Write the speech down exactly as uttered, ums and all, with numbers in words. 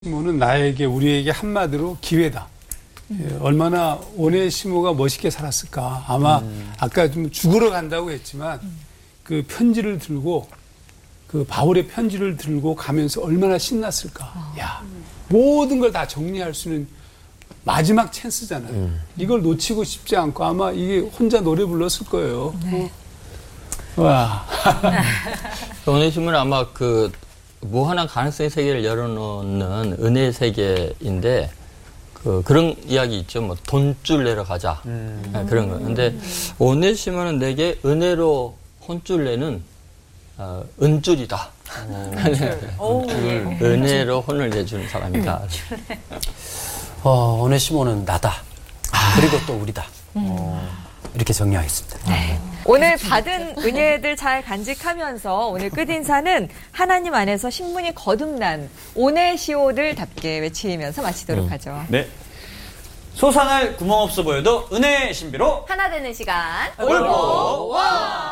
오는 나에게 우리에게 한마디로 기회다. 예, 얼마나 오네시모가 멋있게 살았을까. 아마 음. 아까 좀 죽으러 간다고 했지만 음. 그 편지를 들고 그 바울의 편지를 들고 가면서 얼마나 신났을까. 아. 야, 음. 모든 걸 다 정리할 수 있는 마지막 찬스잖아요. 음. 이걸 놓치고 싶지 않고 아마 이게 혼자 노래 불렀을 거예요. 네. 어. 와. 오네시모는 아마 그 무한한 가능성의 세계를 열어놓는 은혜의 세계인데, 그, 그런 이야기 있죠. 뭐, 돈줄 내러 가자. 음. 네, 그런 거. 근데, 오네시모는 내게 은혜로 혼줄 내는, 어, 은줄이다. 오, 예. 은혜로 혼을 내주는 사람이다. 어, 오네시모는 나다. 아. 그리고 또 우리다. 음. 어, 이렇게 정리하겠습니다. 네. 오늘 받은 은혜들 잘 간직하면서 오늘 끝인사는 하나님 안에서 신분이 거듭난 오네시오들답게 외치면서 마치도록 음. 하죠. 네. 솟아날 구멍 없어 보여도 은혜의 신비로 하나 되는 시간 올보 원.